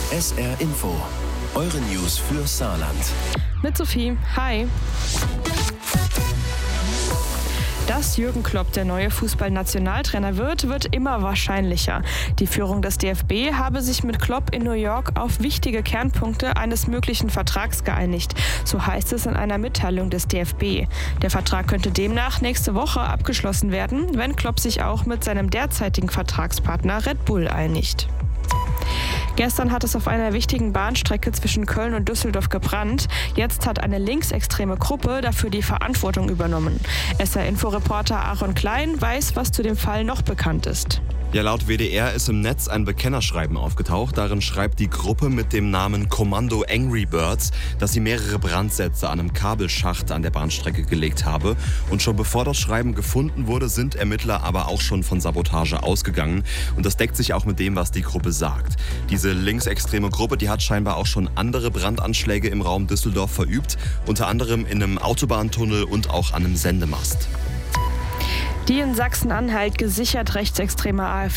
SR Info, eure News für Saarland. Mit Sophie, hi. Dass Jürgen Klopp der neue Fußballnationaltrainer wird immer wahrscheinlicher. Die Führung des DFB habe sich mit Klopp in New York auf wichtige Kernpunkte eines möglichen Vertrags geeinigt. So heißt es in einer Mitteilung des DFB. Der Vertrag könnte demnach nächste Woche abgeschlossen werden, wenn Klopp sich auch mit seinem derzeitigen Vertragspartner Red Bull einigt. Gestern hat es auf einer wichtigen Bahnstrecke zwischen Köln und Düsseldorf gebrannt. Jetzt hat eine linksextreme Gruppe dafür die Verantwortung übernommen. SR-Info-Reporter Aaron Klein weiß, was zu dem Fall noch bekannt ist. Ja, laut WDR ist im Netz ein Bekennerschreiben aufgetaucht. Darin schreibt die Gruppe mit dem Namen Kommando Angry Birds, dass sie mehrere Brandsätze an einem Kabelschacht an der Bahnstrecke gelegt habe. Und schon bevor das Schreiben gefunden wurde, sind Ermittler aber auch schon von Sabotage ausgegangen. Und das deckt sich auch mit dem, was die Gruppe sagt. Diese linksextreme Gruppe, die hat scheinbar auch schon andere Brandanschläge im Raum Düsseldorf verübt. Unter anderem in einem Autobahntunnel und auch an einem Sendemast. Die in Sachsen-Anhalt gesichert rechtsextreme AfD